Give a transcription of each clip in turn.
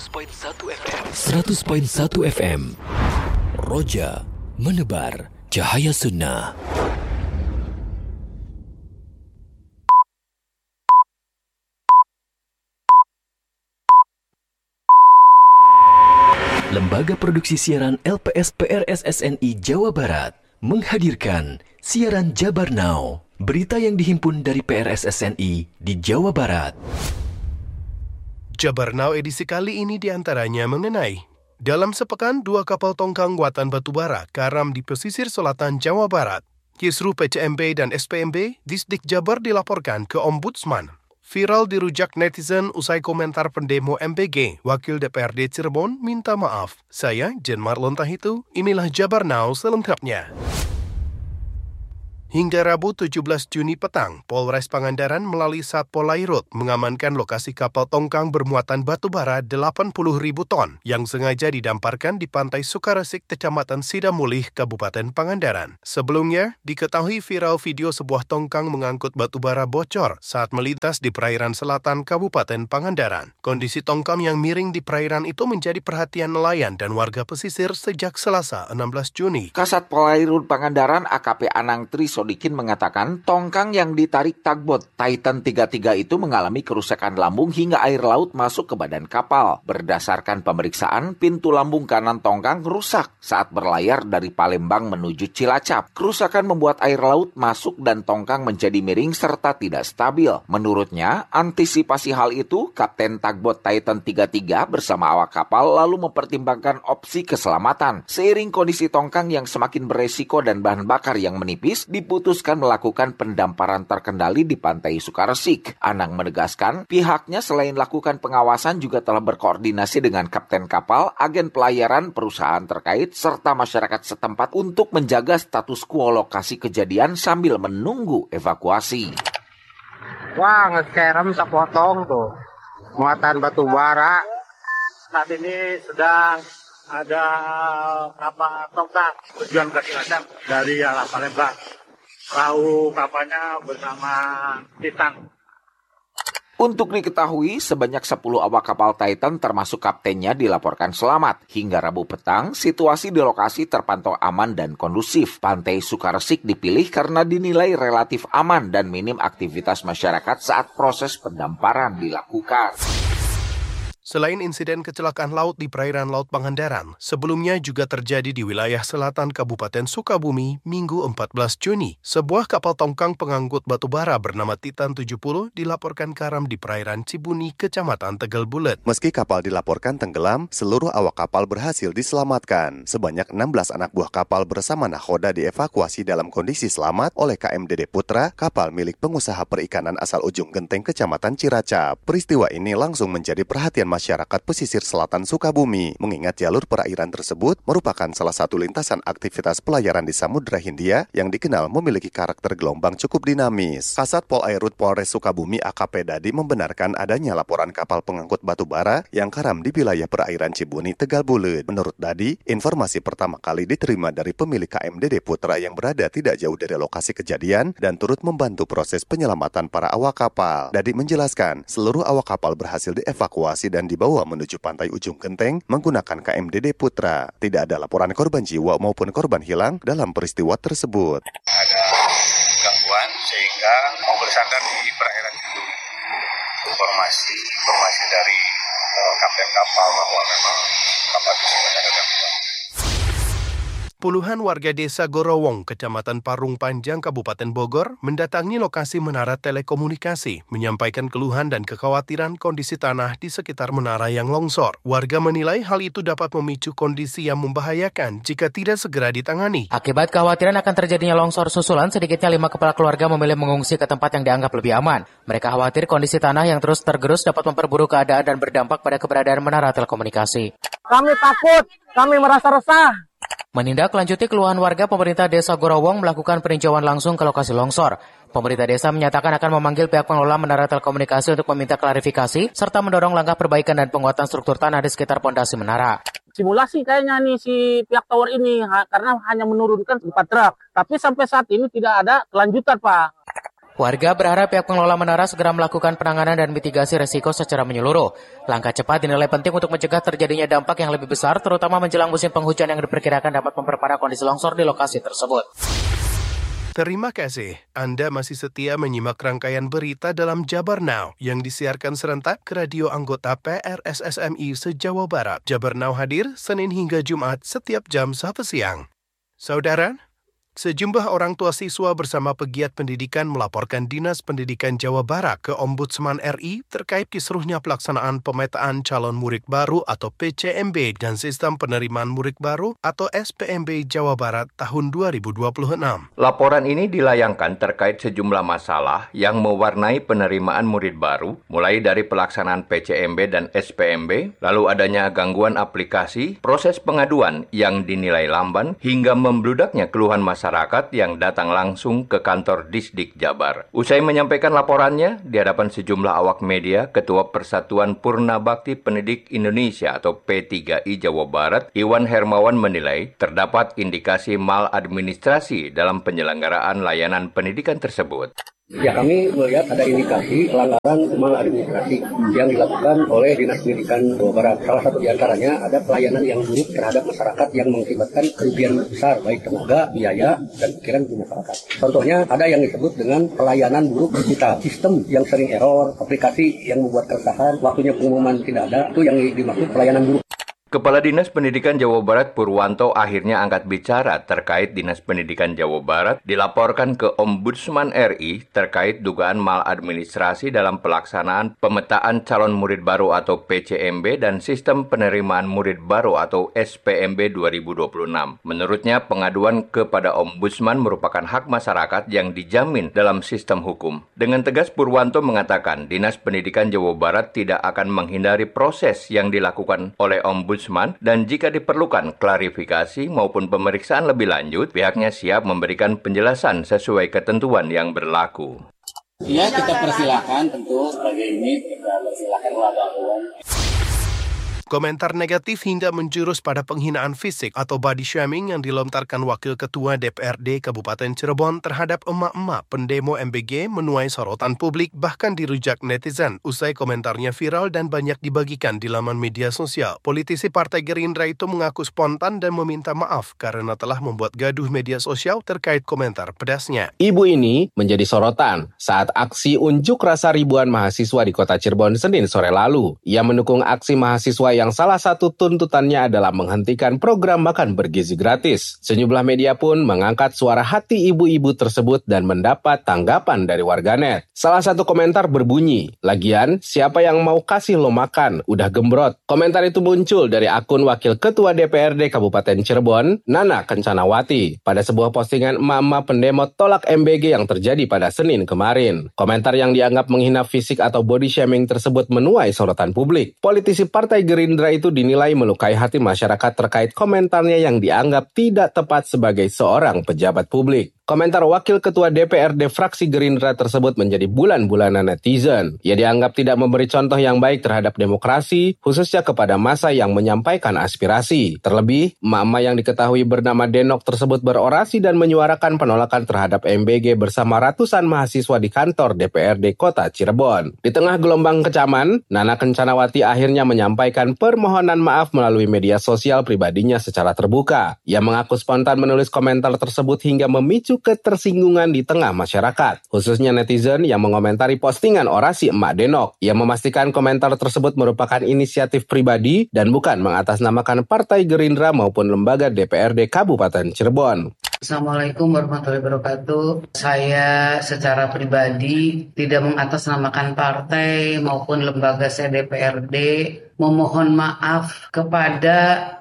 100.1 FM. 100.1 FM. Roja menebar cahaya sunnah. Lembaga Produksi Siaran LPS PRSSNI Jawa Barat menghadirkan siaran Jabar Now, berita yang dihimpun dari PRSSNI di Jawa Barat. Jabar Now edisi kali ini diantaranya mengenai dalam sepekan 2 kapal tongkang muatan batubara karam di pesisir selatan Jawa Barat. Kisruh PCMB dan SPMB Disdik Jabar dilaporkan ke Ombudsman. Viral dirujak netizen usai komentar pendemo MBG, Wakil DPRD Cirebon minta maaf. Saya, Jen Marlon Tahitu, inilah Jabar Now selengkapnya. Hingga Rabu 17 Juni petang, Polres Pangandaran melalui Satpol Lairut mengamankan lokasi kapal tongkang bermuatan batubara 80.000 ton yang sengaja didamparkan di Pantai Sukaresik, Kecamatan Sidamulih, Kabupaten Pangandaran. Sebelumnya, diketahui viral video sebuah tongkang mengangkut batubara bocor saat melintas di perairan selatan Kabupaten Pangandaran. Kondisi tongkang yang miring di perairan itu menjadi perhatian nelayan dan warga pesisir sejak Selasa 16 Juni. Kasat Polairut Pangandaran AKP Anang Trisodikin mengatakan tongkang yang ditarik tugboat Titan 33 itu mengalami kerusakan lambung hingga air laut masuk ke badan kapal. Berdasarkan pemeriksaan, pintu lambung kanan tongkang rusak saat berlayar dari Palembang menuju Cilacap. Kerusakan membuat air laut masuk dan tongkang menjadi miring serta tidak stabil. Menurutnya, antisipasi hal itu, Kapten tugboat Titan 33 bersama awak kapal lalu mempertimbangkan opsi keselamatan. Seiring kondisi tongkang yang semakin beresiko dan bahan bakar yang menipis, diputuskan melakukan pendamparan terkendali di Pantai Sukaresik. Anang menegaskan, pihaknya selain lakukan pengawasan juga telah berkoordinasi dengan kapten kapal, agen pelayaran, perusahaan terkait, serta masyarakat setempat untuk menjaga status quo lokasi kejadian sambil menunggu evakuasi. Wah, ngekerem sepotong tuh. Muatan batu bara. Saat ini sedang ada kapal tongkang tujuan ke Cilacap dari Palembang. Perahu kapalnya bersama Titan. Untuk diketahui, sebanyak 10 awak kapal Titan termasuk kaptennya dilaporkan selamat. Hingga Rabu petang, situasi di lokasi terpantau aman dan kondusif. Pantai Sukaresik dipilih karena dinilai relatif aman dan minim aktivitas masyarakat saat proses pendamparan dilakukan. Selain insiden kecelakaan laut di perairan Laut Pangandaran, sebelumnya juga terjadi di wilayah selatan Kabupaten Sukabumi Minggu 14 Juni. Sebuah kapal tongkang pengangkut batubara bernama Titan 70 dilaporkan karam di perairan Cibuni, Kecamatan Tegal Bulet. Meski kapal dilaporkan tenggelam, seluruh awak kapal berhasil diselamatkan. Sebanyak 16 anak buah kapal bersama nahoda dievakuasi dalam kondisi selamat oleh KMDD Putra, kapal milik pengusaha perikanan asal Ujung Genteng, Kecamatan Ciracap. Peristiwa ini langsung menjadi perhatian masyarakat pesisir selatan Sukabumi, mengingat jalur perairan tersebut merupakan salah satu lintasan aktivitas pelayaran di Samudra Hindia yang dikenal memiliki karakter gelombang cukup dinamis. Kasat Polairut Polres Sukabumi AKP Dadi membenarkan adanya laporan kapal pengangkut batu bara yang karam di wilayah perairan Cibuni, Tegal Bulet. Menurut Dadi, informasi pertama kali diterima dari pemilik KMDD Putra yang berada tidak jauh dari lokasi kejadian dan turut membantu proses penyelamatan para awak kapal. Dadi menjelaskan, seluruh awak kapal berhasil dievakuasi dan dibawa menuju pantai Ujung Genteng menggunakan KMDD Putra. Tidak ada laporan korban jiwa maupun korban hilang dalam peristiwa tersebut. Ada gangguan sehingga mau bersandar di perairan itu. Informasi dari kapten kapal bahwa memang kapal tersebut ada gangguan. Puluhan warga desa Gorowong, Kecamatan Parung Panjang, Kabupaten Bogor, mendatangi lokasi menara telekomunikasi, menyampaikan keluhan dan kekhawatiran kondisi tanah di sekitar menara yang longsor. Warga menilai hal itu dapat memicu kondisi yang membahayakan jika tidak segera ditangani. Akibat kekhawatiran akan terjadinya longsor susulan, sedikitnya 5 kepala keluarga memilih mengungsi ke tempat yang dianggap lebih aman. Mereka khawatir kondisi tanah yang terus tergerus dapat memperburuk keadaan dan berdampak pada keberadaan menara telekomunikasi. Kami takut, kami merasa resah. Menindaklanjuti keluhan warga, pemerintah desa Gorowong melakukan peninjauan langsung ke lokasi longsor. Pemerintah desa menyatakan akan memanggil pihak pengelola menara telekomunikasi untuk meminta klarifikasi, serta mendorong langkah perbaikan dan penguatan struktur tanah di sekitar pondasi menara. Simulasi kayaknya nih si pihak tower ini, karena hanya menurunkan 4 truk. Tapi sampai saat ini tidak ada kelanjutan, Pak. Warga berharap pihak pengelola menara segera melakukan penanganan dan mitigasi resiko secara menyeluruh. Langkah cepat dinilai penting untuk mencegah terjadinya dampak yang lebih besar, terutama menjelang musim penghujan yang diperkirakan dapat memperparah kondisi longsor di lokasi tersebut. Terima kasih. Anda masih setia menyimak rangkaian berita dalam Jabar Now yang disiarkan serentak ke radio anggota PRSSMI se-Jawa Barat. Jabar Now hadir Senin hingga Jumat setiap jam 1 siang. Saudara, sejumlah orang tua siswa bersama pegiat pendidikan melaporkan Dinas Pendidikan Jawa Barat ke Ombudsman RI terkait kisruhnya pelaksanaan pemetaan calon murid baru atau PCMB dan Sistem Penerimaan Murid Baru atau SPMB Jawa Barat tahun 2026. Laporan ini dilayangkan terkait sejumlah masalah yang mewarnai penerimaan murid baru, mulai dari pelaksanaan PCMB dan SPMB, lalu adanya gangguan aplikasi, proses pengaduan yang dinilai lamban, hingga membludaknya keluhan masyarakat yang datang langsung ke kantor Disdik Jabar. Usai menyampaikan laporannya di hadapan sejumlah awak media, Ketua Persatuan Purna Bakti Pendidik Indonesia atau P3I Jawa Barat, Iwan Hermawan menilai terdapat indikasi maladministrasi dalam penyelenggaraan layanan pendidikan tersebut. Ya, kami melihat ada indikasi pelanggaran maladministrasi yang dilakukan oleh Dinas Pendidikan Jawa Barat. Salah satu di antaranya ada pelayanan yang buruk terhadap masyarakat yang mengakibatkan kerugian besar baik tenaga, biaya, dan pikiran di masyarakat. Contohnya ada yang disebut dengan pelayanan buruk digital, sistem yang sering error, aplikasi yang membuat keresahan, waktunya pengumuman tidak ada, itu yang dimaksud pelayanan buruk. Kepala Dinas Pendidikan Jawa Barat Purwanto akhirnya angkat bicara terkait Dinas Pendidikan Jawa Barat dilaporkan ke Ombudsman RI terkait dugaan maladministrasi dalam pelaksanaan pemetaan calon murid baru atau PCMB dan Sistem Penerimaan Murid Baru atau SPMB 2026. Menurutnya, pengaduan kepada Ombudsman merupakan hak masyarakat yang dijamin dalam sistem hukum. Dengan tegas Purwanto mengatakan Dinas Pendidikan Jawa Barat tidak akan menghindari proses yang dilakukan oleh Ombudsman dan jika diperlukan klarifikasi maupun pemeriksaan lebih lanjut, pihaknya siap memberikan penjelasan sesuai ketentuan yang berlaku. Ya, kita persilakan tentu sebagai ini kita persilakan laporan. Komentar negatif hingga menjurus pada penghinaan fisik atau body shaming yang dilontarkan Wakil Ketua DPRD Kabupaten Cirebon terhadap emak-emak pendemo MBG menuai sorotan publik bahkan dirujak netizen. Usai komentarnya viral dan banyak dibagikan di laman media sosial, politisi Partai Gerindra itu mengaku spontan dan meminta maaf karena telah membuat gaduh media sosial terkait komentar pedasnya. Ibu ini menjadi sorotan saat aksi unjuk rasa ribuan mahasiswa di Kota Cirebon Senin sore lalu. Ia mendukung aksi mahasiswa yang salah satu tuntutannya adalah menghentikan program makan bergizi gratis. Sejumlah media pun mengangkat suara hati ibu-ibu tersebut dan mendapat tanggapan dari warganet. Salah satu komentar berbunyi, "Lagian, siapa yang mau kasih lo makan? Udah gembrot." Komentar itu muncul dari akun Wakil Ketua DPRD Kabupaten Cirebon, Nana Kencanawati, pada sebuah postingan emak-emak pendemo tolak MBG yang terjadi pada Senin kemarin. Komentar yang dianggap menghina fisik atau body shaming tersebut menuai sorotan publik. Politisi Partai Gerindra itu dinilai melukai hati masyarakat terkait komentarnya yang dianggap tidak tepat sebagai seorang pejabat publik. Komentar Wakil Ketua DPRD fraksi Gerindra tersebut menjadi bulan-bulanan netizen. Ia dianggap tidak memberi contoh yang baik terhadap demokrasi, khususnya kepada massa yang menyampaikan aspirasi. Terlebih, emak-emak yang diketahui bernama Denok tersebut berorasi dan menyuarakan penolakan terhadap MBG bersama ratusan mahasiswa di kantor DPRD Kota Cirebon. Di tengah gelombang kecaman, Nana Kencanawati akhirnya menyampaikan permohonan maaf melalui media sosial pribadinya secara terbuka. Ia mengaku spontan menulis komentar tersebut hingga memicu ketersinggungan di tengah masyarakat, khususnya netizen yang mengomentari postingan orasi Emak Denok. Ia memastikan komentar tersebut merupakan inisiatif pribadi dan bukan mengatasnamakan Partai Gerindra maupun lembaga DPRD Kabupaten Cirebon. Assalamualaikum warahmatullahi wabarakatuh. Saya secara pribadi tidak mengatasnamakan partai maupun lembaga saya DPRD. Memohon maaf kepada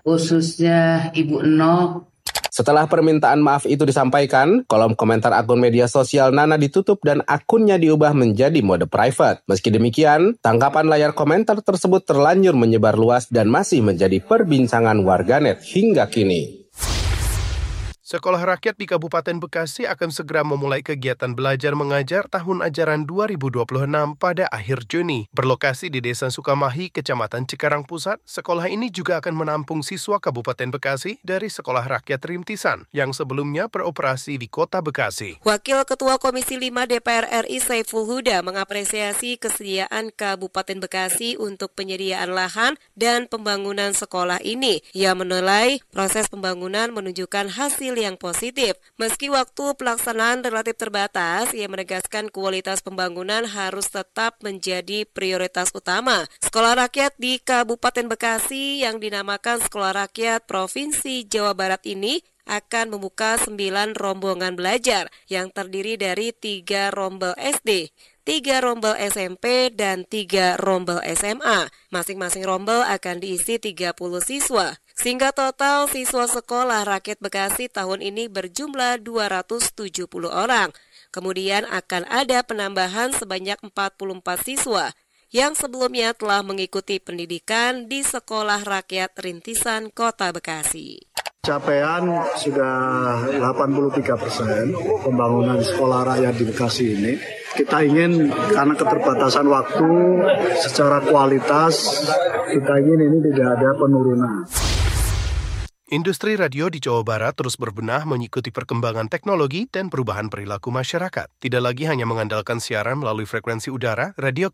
khususnya Ibu Enok. Setelah permintaan maaf itu disampaikan, kolom komentar akun media sosial Nana ditutup dan akunnya diubah menjadi mode private. Meski demikian, tangkapan layar komentar tersebut terlanjur menyebar luas dan masih menjadi perbincangan warganet hingga kini. Sekolah rakyat di Kabupaten Bekasi akan segera memulai kegiatan belajar mengajar tahun ajaran 2026 pada akhir Juni. Berlokasi di Desa Sukamahi, Kecamatan Cikarang Pusat, sekolah ini juga akan menampung siswa Kabupaten Bekasi dari Sekolah Rakyat Rintisan yang sebelumnya beroperasi di Kota Bekasi. Wakil Ketua Komisi 5 DPR RI Saiful Huda mengapresiasi kesediaan Kabupaten Bekasi untuk penyediaan lahan dan pembangunan sekolah ini. Ia menilai proses pembangunan menunjukkan hasil yang positif. Meski waktu pelaksanaan relatif terbatas, ia menegaskan kualitas pembangunan harus tetap menjadi prioritas utama. Sekolah rakyat di Kabupaten Bekasi yang dinamakan Sekolah Rakyat Provinsi Jawa Barat ini akan membuka 9 rombongan belajar yang terdiri dari 3 rombel SD, 3 rombel SMP, dan 3 rombel SMA. Masing-masing rombel akan diisi 30 siswa. Sehingga total siswa Sekolah Rakyat Bekasi tahun ini berjumlah 270 orang. Kemudian akan ada penambahan sebanyak 44 siswa yang sebelumnya telah mengikuti pendidikan di Sekolah Rakyat Rintisan Kota Bekasi. Capaian sudah 83% pembangunan sekolah rakyat di Bekasi ini. Kita ingin karena keterbatasan waktu secara kualitas, kita ingin ini tidak ada penurunan. Industri radio di Jawa Barat terus berbenah mengikuti perkembangan teknologi dan perubahan perilaku masyarakat. Tidak lagi hanya mengandalkan siaran melalui frekuensi udara, radio